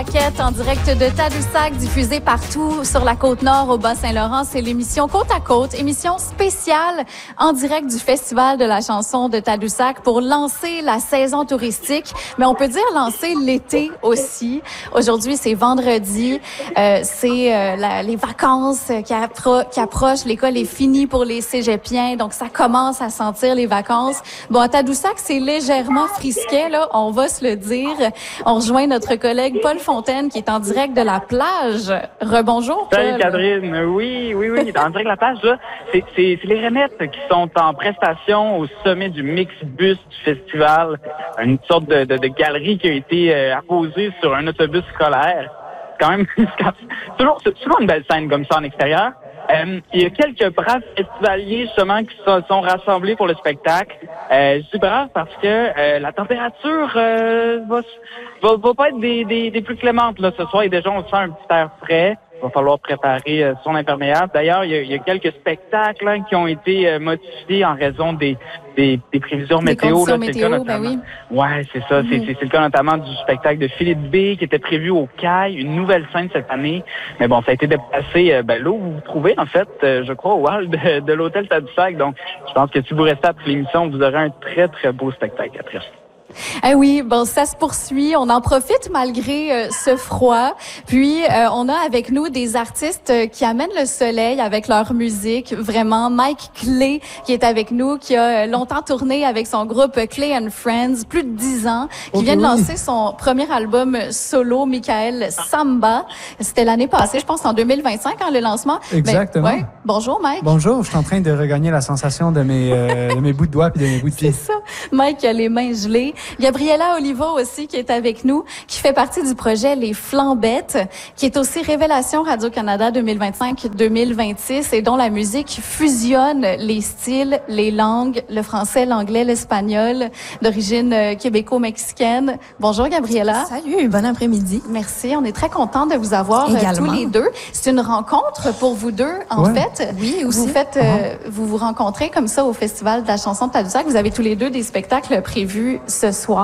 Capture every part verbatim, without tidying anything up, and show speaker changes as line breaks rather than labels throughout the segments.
En direct de Tadoussac, diffusée partout sur la Côte-Nord au Bas-Saint-Laurent. C'est l'émission Côte à Côte, émission spéciale en direct du Festival de la chanson de Tadoussac pour lancer la saison touristique, mais on peut dire lancer l'été aussi. Aujourd'hui, c'est vendredi, euh, c'est euh, la, les vacances qui, appro- qui approchent. L'école est finie pour les cégepiens, donc ça commence à sentir les vacances. Bon, à Tadoussac, c'est légèrement frisquet, là, on va se le dire. On rejoint notre collègue Paul Fontaine qui est en direct de la plage. Rebonjour, Paul.
Salut, Catherine. Oui, oui, oui. En direct de la plage, là, c'est, c'est, c'est les Renettes qui sont en prestation au sommet du Mixbus du festival. Une sorte de, de, de galerie qui a été euh, apposée sur un autobus scolaire. C'est quand même, c'est toujours, c'est toujours une belle scène comme ça en extérieur. Euh, il y a quelques braves festivaliers justement qui sont, sont rassemblés pour le spectacle. Euh, je dis brave parce que euh, la température euh, va, va va pas être des, des, des plus clémentes là ce soir. Et déjà on sent un petit air frais. Il va falloir préparer euh, son imperméable. D'ailleurs, il y a, il y a quelques spectacles hein, qui ont été euh, modifiés en raison des des, des prévisions
des
météo. Là,
météo,
c'est le cas notamment.
Ben oui.
Ouais, c'est ça. Mm-hmm. C'est, c'est, c'est le cas notamment du spectacle de Philippe B qui était prévu au Caille, une nouvelle scène cette année. Mais bon, ça a été déplacé euh, ben, là où vous vous trouvez, en fait, euh, je crois, au hall de, de l'hôtel Tadoussac. Donc, je pense que si vous restez après l'émission, vous aurez un très, très beau spectacle après.
Eh oui, bon, ça se poursuit. On en profite malgré euh, ce froid. Puis, euh, on a avec nous des artistes euh, qui amènent le soleil avec leur musique. Vraiment, Mike Clay qui est avec nous, qui a euh, longtemps tourné avec son groupe Clay and Friends, plus de dix ans, qui okay, vient de lancer oui. son premier album solo, Michael Samba. C'était l'année passée, je pense, en deux mille vingt-cinq, hein, le lancement.
Exactement.
Mais, ouais. Bonjour, Mike.
Bonjour, je suis en train de regagner la sensation de mes, euh, de mes bouts de doigts et de mes bouts de pieds.
C'est ça. Mike a les mains gelées. Gabriella Olivo aussi qui est avec nous, qui fait partie du projet Les Flambettes, qui est aussi Révélation Radio-Canada deux mille vingt-cinq deux mille vingt-six et dont la musique fusionne les styles, les langues, le français, l'anglais, l'espagnol, d'origine euh, québéco-mexicaine. Bonjour Gabriella.
Salut, bon après-midi.
Merci, on est très content de vous avoir euh, tous les deux. C'est une rencontre pour vous deux en
ouais.
fait.
Oui, aussi.
Vous faites, euh, uh-huh. vous vous rencontrez comme ça au Festival de la chanson de Tadoussac. Vous avez tous les deux des spectacles prévus ce soir.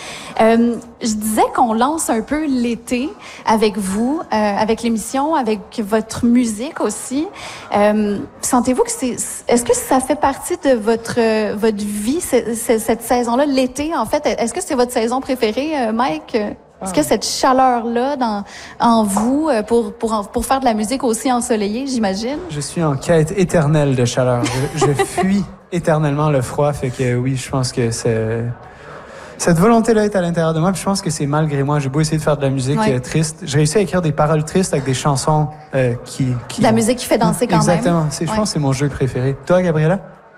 Euh, je disais qu'on lance un peu l'été avec vous, euh, avec l'émission, avec votre musique aussi. Euh, sentez-vous que c'est, est-ce que ça fait partie de votre euh, votre vie c'est, c'est, cette saison-là, l'été en fait? Est-ce que c'est votre saison préférée, euh, Mike? Est-ce que cette chaleur-là dans, en vous, pour, pour, pour faire de la musique aussi ensoleillée, j'imagine?
Je suis en quête éternelle de chaleur. Je, je fuis éternellement le froid, fait que oui, je pense que c'est... Cette volonté-là est à l'intérieur de moi, puis je pense que c'est malgré moi. J'ai beau essayer de faire de la musique ouais. euh, triste. J'ai réussi à écrire des paroles tristes avec des chansons euh, qui, qui...
De la musique qui fait danser quand
Exactement.
même.
Exactement. Je
ouais.
pense que c'est mon jeu préféré. Toi, Gabriella?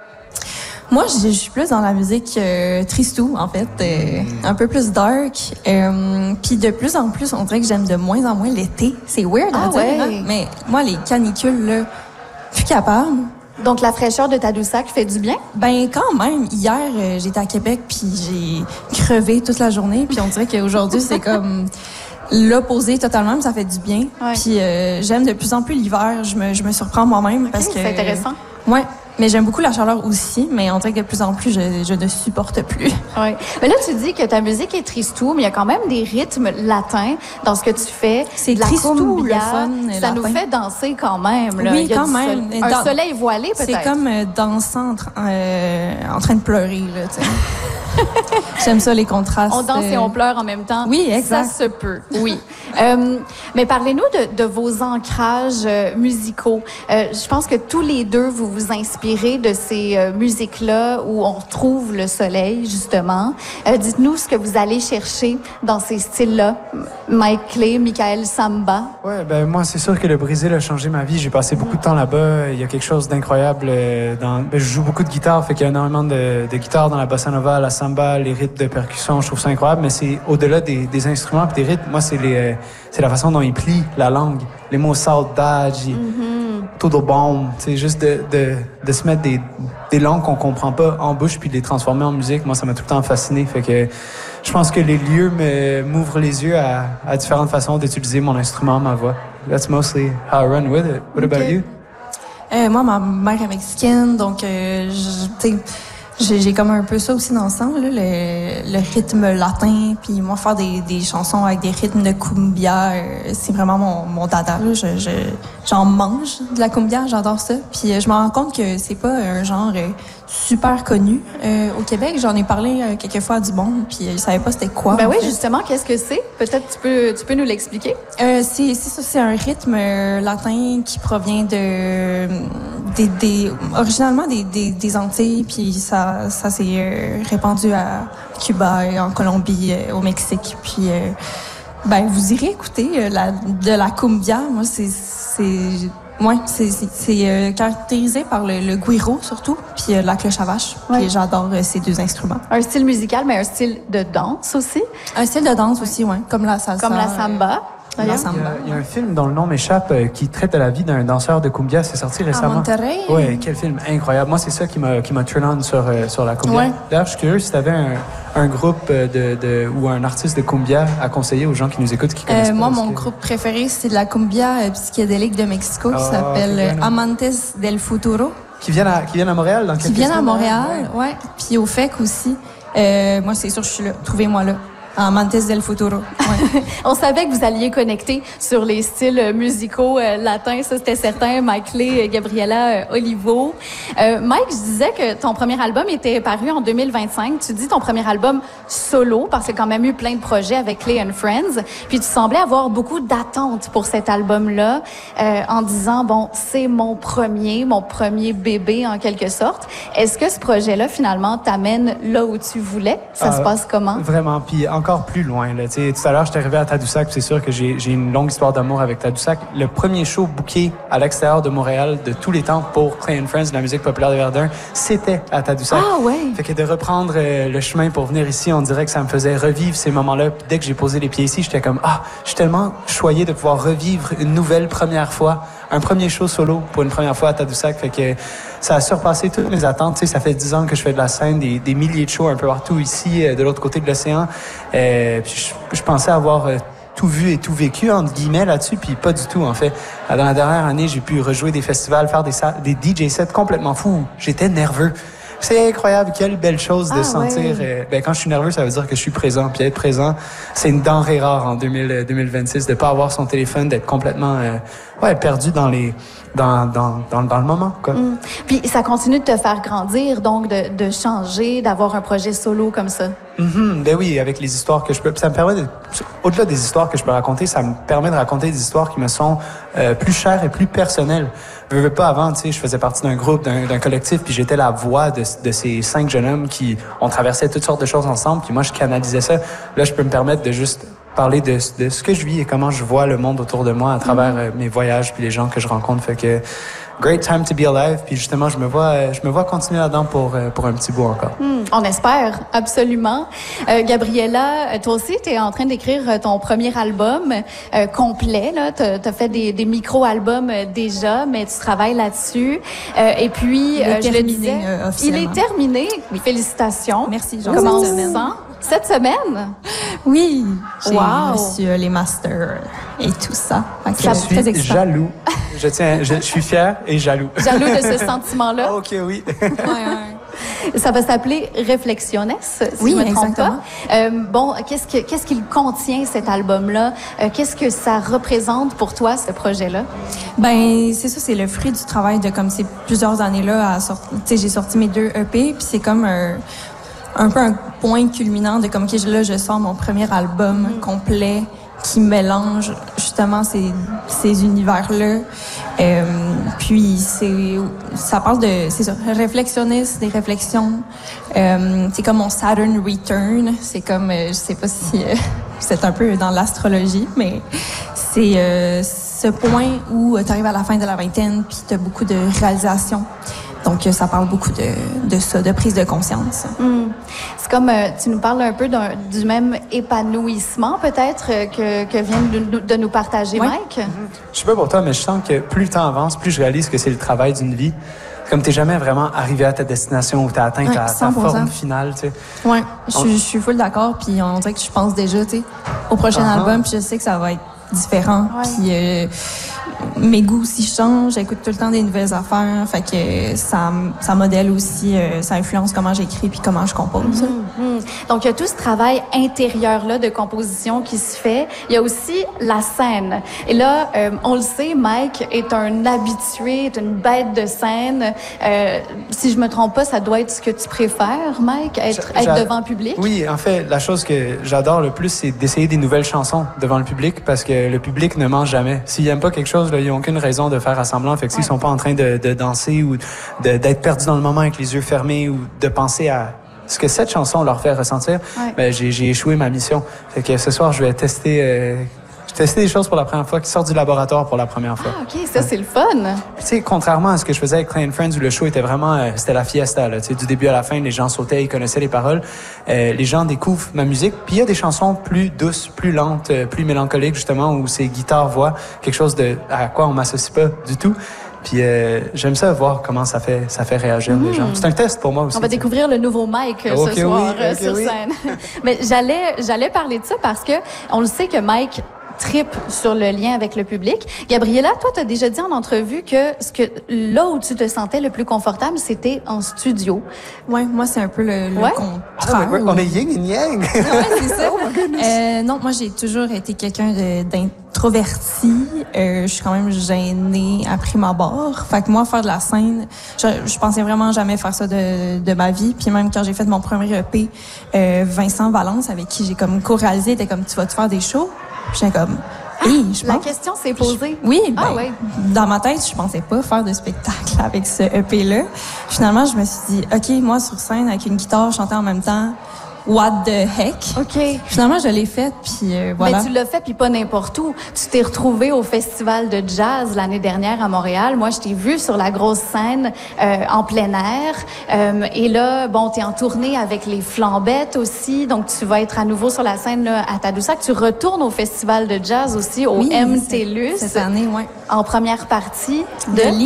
Moi, je suis plus dans la musique euh, tristou, en fait, euh, un peu plus dark. Euh, Puis de plus en plus, on dirait que j'aime de moins en moins l'été. C'est weird à
ah,
dire,
ouais.
hein? Mais moi, les canicules, là, plus capable.
Donc la fraîcheur de Tadoussac fait du bien?
Ben quand même. Hier, euh, j'étais à Québec puis j'ai crevé toute la journée. Puis on dirait qu'aujourd'hui, c'est comme l'opposé totalement, mais ça fait du bien.
Ouais.
Puis euh, j'aime de plus en plus l'hiver. Je me, je me surprends moi-même
okay,
parce que
c'est intéressant.
Ouais. Mais j'aime beaucoup la chaleur aussi, mais on dirait que de plus en plus, je, je ne supporte plus.
Oui. Mais là, tu dis que ta musique est tristou, mais il y a quand même des rythmes latins dans ce que tu fais.
C'est
de la
tristou,
cumbia,
le fun,
ça
latin.
nous fait danser quand même. Là.
Oui,
il y a
quand même.
Soleil, un
Dans...
soleil voilé, peut-être.
C'est comme euh, dansant en, tra- euh, en train de pleurer, là, tu sais. J'aime ça, les contrastes.
On danse et on pleure en même temps.
Oui, exact.
Ça se peut, oui. euh, mais parlez-nous de, de vos ancrages euh, musicaux. Euh, je pense que tous les deux, vous vous inspirez de ces euh, musiques-là où on retrouve le soleil, justement. Euh, dites-nous ce que vous allez chercher dans ces styles-là. Mike Clay, Michael Samba.
Ouais, ben moi, c'est sûr que le Brésil a changé ma vie. J'ai passé beaucoup de temps là-bas. Il y a quelque chose d'incroyable. Dans... Ben, je joue beaucoup de guitare, fait qu'il y a énormément de, de guitare dans la bossa nova, la samba, les rythmes de percussion. Je trouve ça incroyable, mais c'est au-delà des, des instruments et des rythmes. Moi, c'est les, euh, c'est la façon dont ils plient la langue. Les mots saudade, mm-hmm. todo bom. C'est juste de, de, de se mettre des, des langues qu'on comprend pas en bouche puis de les transformer en musique. Moi, ça m'a tout le temps fasciné. Fait que je pense que les lieux me, m'ouvrent les yeux à, à différentes façons d'utiliser mon instrument, ma voix. That's mostly how I run with it. What okay. about you?
Euh, moi, ma mère est mexicaine, donc euh, je, J'ai, j'ai comme un peu ça aussi dans le sang, là, le, le rythme latin, puis moi faire des, des chansons avec des rythmes de cumbia, euh, c'est vraiment mon, mon dada. Là. Je, je, j'en mange de la cumbia, j'adore ça. Puis euh, je me rends compte que c'est pas un genre euh, super connu euh, au Québec. J'en ai parlé euh, quelques fois à du monde, puis euh, je savais pas c'était quoi.
Ben oui, fait. Justement, qu'est-ce que c'est? Peut-être tu peux, tu peux nous l'expliquer?
Euh, c'est, c'est ça, c'est un rythme euh, latin qui provient de des, des originalement des, des, des Antilles, puis ça, ça s'est euh, répandu à Cuba, en Colombie, euh, au Mexique, puis euh, ben vous irez écouter euh, la, de la cumbia. Moi, c'est c'est ouais, c'est c'est, c'est euh, caractérisé par le, le güiro surtout, puis euh, la cloche à vache. Puis ouais. J'adore euh, ces deux instruments.
Un style musical, mais un style de danse aussi.
Un style de danse aussi, ouais, comme la salsa.
Comme la samba.
Il y, a, il y a un film dont le nom m'échappe euh, qui traite de la vie d'un danseur de cumbia. C'est sorti récemment.
À Monterrey?
Oui, quel film incroyable. Moi, c'est ça qui m'a qui m'a turn on sur, euh, sur la cumbia. Ouais. D'ailleurs, je suis curieux si tu avais un, un groupe de, de, ou un artiste de cumbia à conseiller aux gens qui nous écoutent, qui connaissent
euh,
pas.
Moi, mon que... groupe préféré, c'est de la cumbia euh, psychédélique de Mexico oh, qui s'appelle Amantes del Futuro.
Qui viennent à, qui viennent à Montréal? Dans
qui viennent à Montréal, oui. Ouais. Puis au F E C aussi. Euh, moi, c'est sûr, je suis là. Trouvez-moi là. Amantes del Futuro. Ouais.
On savait que vous alliez connecter sur les styles musicaux euh, latins, ça c'était certain. Mike Lay, euh, Gabriela euh, Olivo. Euh, Mike, je disais que ton premier album était paru en deux mille vingt-cinq. Tu dis ton premier album solo parce qu'il y a quand même eu plein de projets avec Clay and Friends. Puis tu semblais avoir beaucoup d'attentes pour cet album-là, euh, en disant bon, c'est mon premier, mon premier bébé en quelque sorte. Est-ce que ce projet-là finalement t'amène là où tu voulais? Ça euh, se passe comment?
Vraiment. Puis encore plus loin. Là. Tout à l'heure, j'étais arrivé à Tadoussac, c'est sûr que j'ai, j'ai une longue histoire d'amour avec Tadoussac. Le premier show booké à l'extérieur de Montréal de tous les temps pour Clay and Friends, de la musique populaire de Verdun, c'était à Tadoussac.
Ah ouais.
Fait que de reprendre euh, le chemin pour venir ici, on dirait que ça me faisait revivre ces moments-là. Puis dès que j'ai posé les pieds ici, j'étais comme ah, je suis tellement choyé de pouvoir revivre une nouvelle première fois, un premier show solo pour une première fois à Tadoussac. Fait que ça a surpassé toutes mes attentes. Tu sais, ça fait dix ans que je fais de la scène, des, des milliers de shows un peu partout ici, euh, de l'autre côté de l'océan. Euh, puis je, je pensais avoir euh, tout vu et tout vécu, entre guillemets, là-dessus, puis pas du tout, en fait. Dans la dernière année, j'ai pu rejouer des festivals, faire des, des D J sets complètement fous. J'étais nerveux. C'est incroyable, quelle belle chose de ah, sentir. Ouais. Euh, ben, quand je suis nerveux, ça veut dire que je suis présent. Puis être présent, c'est une denrée rare en deux mille, deux mille vingt-six, de pas avoir son téléphone, d'être complètement euh, ouais, perdu dans les dans, dans, dans, dans le moment. Quoi.
Mm. Puis ça continue de te faire grandir, donc de, de changer, d'avoir un projet solo comme ça.
Mm-hmm. Ben oui, avec les histoires que je peux... Ça me permet de... Au-delà des histoires que je peux raconter, ça me permet de raconter des histoires qui me sont euh, plus chères et plus personnelles. Je veux pas avant, tu sais, je faisais partie d'un groupe, d'un, d'un collectif, puis j'étais la voix de, de ces cinq jeunes hommes qui ont traversé toutes sortes de choses ensemble, puis moi, je canalisais ça. Là, je peux me permettre de juste parler de, de ce que je vis et comment je vois le monde autour de moi à travers mm-hmm. euh, mes voyages puis les gens que je rencontre. Fait que great time to be alive. Puis justement, je me vois, euh, je me vois continuer là-dedans pour euh, pour un petit bout encore.
Mm, on espère absolument. Euh, Gabriela, toi aussi, tu es en train d'écrire ton premier album euh, complet. Là, t'as, t'as fait des, des micro-albums euh, déjà, mais tu travailles là-dessus. Euh, et puis,
euh,
je
le
disais,
euh,
il est terminé. Oui. Félicitations.
Merci, Jean.
Comment on se sent? Cette semaine?
Oui. J'ai
wow.
reçu les masters et tout ça.
Okay. Je suis très jaloux. Je tiens, je, je suis fier et jaloux.
Jaloux de ce sentiment-là?
OK, oui.
ouais, ouais.
Ça va s'appeler Reflexiones, si
oui,
je me trompe
exactement.
pas. Euh, bon, qu'est-ce que qu'est-ce qu'il contient cet album-là? Euh, qu'est-ce que ça représente pour toi, ce projet-là?
Ben, c'est ça, c'est le fruit du travail de comme ces plusieurs années-là à sortir. Tu sais, j'ai sorti mes deux E P, puis c'est comme un un peu un point culminant de comme, OK, là, je sors mon premier album mm. complet qui mélange justement ces, ces univers-là. Euh, puis, c'est, ça parle de, c'est ça, réflexionnisme, des réflexions. Euh, c'est comme mon Saturn Return. C'est comme, euh, je sais pas si euh, c'est un peu dans l'astrologie, mais c'est euh, ce point où tu arrives à la fin de la vingtaine puis tu as beaucoup de réalisations. Donc, ça parle beaucoup de, de ça, de prise de conscience.
Mm. C'est comme, euh, tu nous parles un peu d'un, du même épanouissement, peut-être, euh, que, que vient de, de nous partager ouais. Mike?
Mm-hmm. Je sais pas pour toi, mais je sens que plus le temps avance, plus je réalise que c'est le travail d'une vie. Comme t'es jamais vraiment arrivé à ta destination où t'as atteint ouais, ta, ta forme finale, tu sais.
Ouais, je, on... je suis full d'accord, puis on dirait que je pense déjà, tu sais, au prochain uh-huh. album, puis je sais que ça va être différent, ouais. puis... Euh, mes goûts aussi changent, j'écoute tout le temps des nouvelles affaires, fait que ça, ça modèle aussi, euh, ça influence comment j'écris puis comment je compose.
Mm-hmm. Donc, il y a tout ce travail intérieur-là de composition qui se fait. Il y a aussi la scène. Et là, euh, on le sait, Mike est un habitué, est une bête de scène. Euh, si je me trompe pas, ça doit être ce que tu préfères, Mike, être, être devant le public?
Oui, en fait, la chose que j'adore le plus, c'est d'essayer des nouvelles chansons devant le public parce que le public ne ment jamais. S'ils n'aiment pas quelque chose, là, ils n'ont aucune raison de faire assemblant. Fait que s'ils ouais. sont pas en train de, de danser ou de, d'être perdus dans le moment avec les yeux fermés ou de penser à ce que cette chanson leur fait ressentir, ouais. ben, j'ai, j'ai échoué ma mission. Fait que ce soir, je vais tester... Euh, tester des choses pour la première fois, qui sortent du laboratoire pour la première fois.
Ah, OK, ça, ouais. c'est le fun.
Tu sais, contrairement à ce que je faisais avec Clay and Friends, où le show était vraiment, euh, c'était la fiesta, là. Tu sais, du début à la fin, les gens sautaient, ils connaissaient les paroles. Euh, les gens découvrent ma musique. Puis il y a des chansons plus douces, plus lentes, euh, plus mélancoliques, justement, où c'est guitare-voix, quelque chose de, à quoi on m'associe pas du tout. Puis euh, j'aime ça voir comment ça fait ça fait réagir mmh. les gens. C'est un test pour moi aussi.
On va découvrir le nouveau Mike
okay,
ce soir
oui, okay,
sur
oui.
scène. Mais j'allais j'allais parler de ça parce que on le sait que Mike tripe sur le lien avec le public. Gabriella, toi, tu as déjà dit en entrevue que ce que là où tu te sentais le plus confortable, c'était en studio.
Ouais, moi, c'est un peu le, le
ouais?
contraire.
Oh, on est yin et yang.
Ouais, c'est ça. Oh, euh, non, moi, j'ai toujours été quelqu'un de, d'introverti. Euh, je suis quand même gênée à prime abord. Fait que moi, faire de la scène, je, je pensais vraiment jamais faire ça de, de ma vie. Puis même quand j'ai fait mon premier E P, euh, Vincent Valence, avec qui j'ai comme co-réalisé, était comme, tu vas te faire des shows? J'étais comme, hey, je pense...
La question s'est posée.
Oui, ben,
ah, ouais.
dans ma tête, je pensais pas faire de spectacle avec ce E P-là. Finalement, je me suis dit, OK, moi, sur scène, avec une guitare, chanter en même temps, what the heck?
OK.
Finalement, je l'ai fait, puis euh, voilà.
Mais tu l'as fait, puis pas n'importe où. Tu t'es retrouvé au Festival de jazz l'année dernière à Montréal. Moi, je t'ai vu sur la grosse scène euh, en plein air. Euh, et là, bon, t'es en tournée avec les Flambettes aussi. Donc, tu vas être à nouveau sur la scène là, à Tadoussac. Tu retournes au Festival de jazz aussi, au
oui,
M T L U S.
Cette année, oui.
En première partie
de... de